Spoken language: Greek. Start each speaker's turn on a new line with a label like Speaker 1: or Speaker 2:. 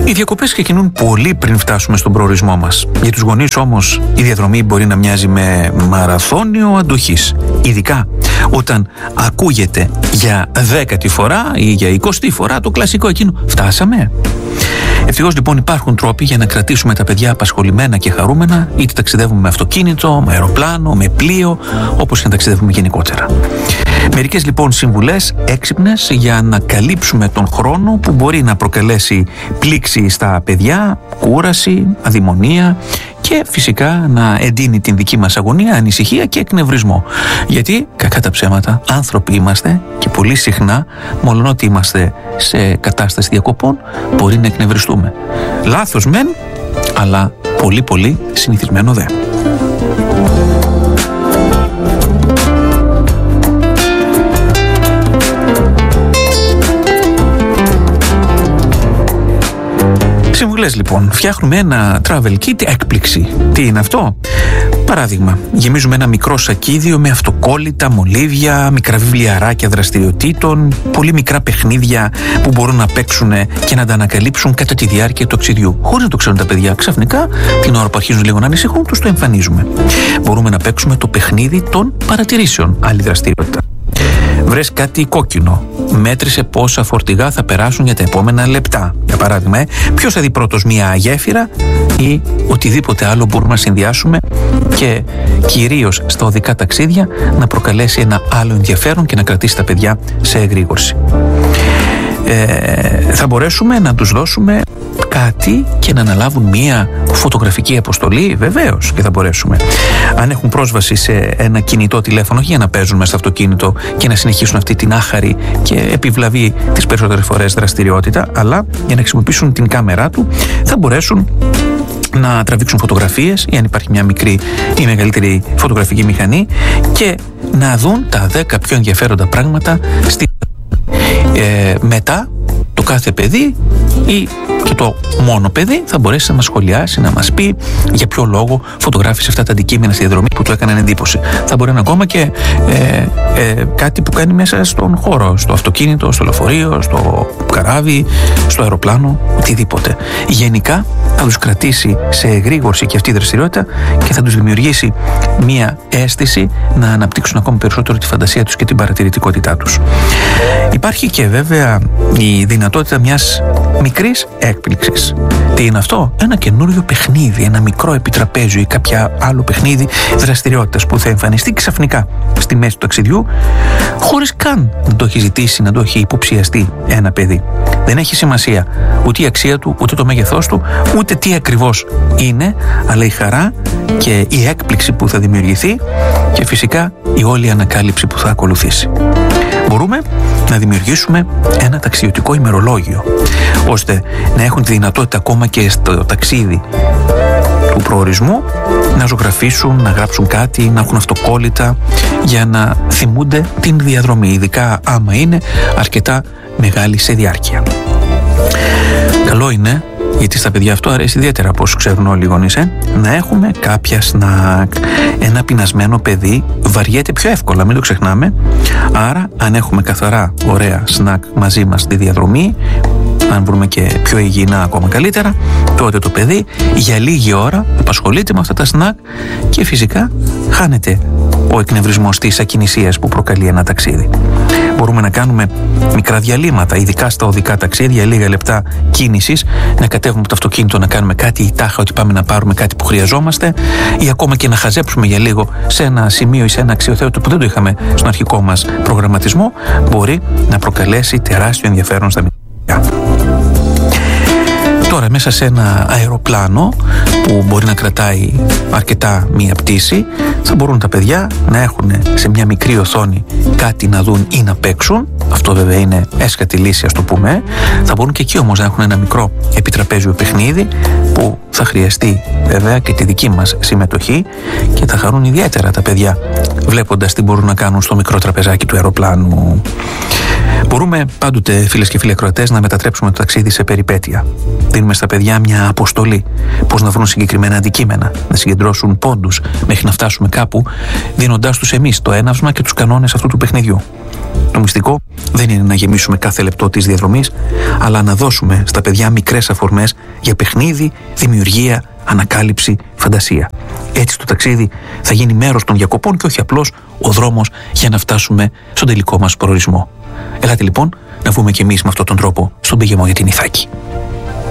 Speaker 1: Οι διακοπές ξεκινούν πολύ πριν φτάσουμε στον προορισμό μας. Για τους γονείς όμως η διαδρομή μπορεί να μοιάζει με μαραθώνιο αντοχής. Ειδικά όταν ακούγεται για 10η φορά ή για 20η φορά το κλασικό εκείνο «Φτάσαμε». Ευτυχώς λοιπόν υπάρχουν τρόποι για να κρατήσουμε τα παιδιά απασχολημένα και χαρούμενα, είτε ταξιδεύουμε με αυτοκίνητο, με αεροπλάνο, με πλοίο, όπως και να ταξιδεύουμε γενικότερα. Μερικές λοιπόν συμβουλές έξυπνες για να καλύψουμε τον χρόνο που μπορεί να προκαλέσει πλήξη στα παιδιά, κούραση, αδειμονία και φυσικά να εντείνει την δική μας αγωνία, ανησυχία και εκνευρισμό. Γιατί, κακά τα ψέματα, άνθρωποι είμαστε και πολύ συχνά, μολονότι είμαστε σε κατάσταση διακοπών, μπορεί να εκνευριστούμε. Λάθος μεν, αλλά πολύ πολύ συνηθισμένο δε. Συμβουλές λοιπόν. Φτιάχνουμε ένα travel kit έκπληξη. Τι είναι αυτό? Παράδειγμα, γεμίζουμε ένα μικρό σακίδιο με αυτοκόλλητα, μολύβια, μικρά βιβλιαράκια δραστηριοτήτων, πολύ μικρά παιχνίδια που μπορούν να παίξουν και να τα ανακαλύψουν κατά τη διάρκεια του ταξιδιού. Χωρίς να το ξέρουν τα παιδιά. Ξαφνικά, την ώρα που αρχίζουν λίγο να ανησυχούν, τους το εμφανίζουμε. Μπορούμε να παίξουμε το παιχνίδι των παρατηρήσεων. Άλλη δραστηριότητα. Βρες κάτι κόκκινο. Μέτρησε πόσα φορτηγά θα περάσουν για τα επόμενα λεπτά. Για παράδειγμα, ποιος θα δει πρώτος μία γέφυρα ή οτιδήποτε άλλο μπορούμε να συνδυάσουμε και κυρίως στα οδικά ταξίδια να προκαλέσει ένα άλλο ενδιαφέρον και να κρατήσει τα παιδιά σε εγρήγορση. Θα μπορέσουμε να τους δώσουμε κάτι και να αναλάβουν μία φωτογραφική αποστολή, βεβαίως και θα μπορέσουμε. Αν έχουν πρόσβαση σε ένα κινητό τηλέφωνο, για να παίζουν μέσα στο αυτοκίνητο και να συνεχίσουν αυτή την άχαρη και επιβλαβή τις περισσότερες φορές δραστηριότητα, αλλά για να χρησιμοποιήσουν την κάμερά του θα μπορέσουν να τραβήξουν φωτογραφίες ή αν υπάρχει μια μικρή ή μεγαλύτερη φωτογραφική μηχανή και να δουν τα 10 πιο ενδιαφέροντα πράγματα μετά το κάθε παιδί ή και το μόνο παιδί θα μπορέσει να μας σχολιάσει, να μας πει για ποιο λόγο φωτογράφησε αυτά τα αντικείμενα στη διαδρομή που του έκαναν εντύπωση. Θα μπορεί να ακόμα και κάτι που κάνει μέσα στον χώρο, στο αυτοκίνητο, στο λεωφορείο, στο καράβι, στο αεροπλάνο, οτιδήποτε. Γενικά θα τους κρατήσει σε εγρήγορση και αυτή η δραστηριότητα και θα τους δημιουργήσει μία αίσθηση να αναπτύξουν ακόμα περισσότερο τη φαντασία τους και την παρατηρητικότητά τους. Υπάρχει και βέβαια η δυνατότητα μιας μικρής έκπληξης. Τι είναι αυτό? Ένα καινούριο παιχνίδι, ένα μικρό επιτραπέζιο ή κάποια άλλο παιχνίδι δραστηριότητας που θα εμφανιστεί ξαφνικά στη μέση του ταξιδιού χωρίς καν να το έχει ζητήσει, να το έχει υποψιαστεί ένα παιδί. Δεν έχει σημασία ούτε η αξία του, ούτε το μέγεθός του, ούτε τι ακριβώς είναι, αλλά η χαρά και η έκπληξη που θα δημιουργηθεί και φυσικά η όλη ανακάλυψη που θα ακολουθήσει. Μπορούμε να δημιουργήσουμε ένα ταξιδιωτικό ημερολόγιο, ώστε να έχουν τη δυνατότητα ακόμα και στο ταξίδι του προορισμού να ζωγραφίσουν, να γράψουν κάτι, να έχουν αυτοκόλλητα για να θυμούνται την διαδρομή, ειδικά άμα είναι αρκετά μεγάλη σε διάρκεια. Καλό είναι, γιατί στα παιδιά αυτό αρέσει ιδιαίτερα, όπως ξέρουν όλοι οι γονείς, να έχουμε κάποια σνακ. Ένα πεινασμένο παιδί βαριέται πιο εύκολα, μην το ξεχνάμε. Άρα, αν έχουμε καθαρά ωραία σνακ μαζί μας στη διαδρομή, αν βρούμε και πιο υγιεινά ακόμα καλύτερα, τότε το παιδί για λίγη ώρα απασχολείται με αυτά τα σνακ και φυσικά χάνεται ο εκνευρισμός της ακινησίας που προκαλεί ένα ταξίδι. Μπορούμε να κάνουμε μικρά διαλύματα, ειδικά στα οδικά ταξίδια, λίγα λεπτά κίνησης, να κατέβουμε από το αυτοκίνητο, να κάνουμε κάτι ή τάχα ότι πάμε να πάρουμε κάτι που χρειαζόμαστε, ή ακόμα και να χαζέψουμε για λίγο σε ένα σημείο ή σε ένα αξιοθέωτο που δεν το είχαμε στον αρχικό μας προγραμματισμό, μπορεί να προκαλέσει τεράστιο ενδιαφέρον στα παιδιά. Τώρα μέσα σε ένα αεροπλάνο που μπορεί να κρατάει αρκετά μία πτήση, θα μπορούν τα παιδιά να έχουν σε μια μικρή οθόνη κάτι να δουν ή να παίξουν. Αυτό βέβαια είναι έσχατη λύση, ας το πούμε. Θα μπορούν και εκεί όμως να έχουν ένα μικρό επιτραπέζιο παιχνίδι που θα χρειαστεί βέβαια και τη δική μας συμμετοχή και θα χαρούν ιδιαίτερα τα παιδιά βλέποντας τι μπορούν να κάνουν στο μικρό τραπεζάκι του αεροπλάνου. Μπορούμε πάντοτε, φίλες και φίλοι ακροατές, να μετατρέψουμε το ταξίδι σε περιπέτεια. Δίνουμε στα παιδιά μια αποστολή, πώς να βρουν συγκεκριμένα αντικείμενα, να συγκεντρώσουν πόντους μέχρι να φτάσουμε κάπου, δίνοντάς τους εμείς το έναυσμα και τους κανόνες αυτού του παιχνιδιού. Το μυστικό δεν είναι να γεμίσουμε κάθε λεπτό της διαδρομής, αλλά να δώσουμε στα παιδιά μικρές αφορμές για παιχνίδι, δημιουργία, ανακάλυψη, φαντασία. Έτσι το ταξίδι θα γίνει μέρος των διακοπών και όχι απλώς ο δρόμος για να φτάσουμε στον τελικό μας προορισμό. Ελάτε λοιπόν να βγούμε κι εμείς με αυτόν τον τρόπο στον πηγεμό για την Ιθάκη.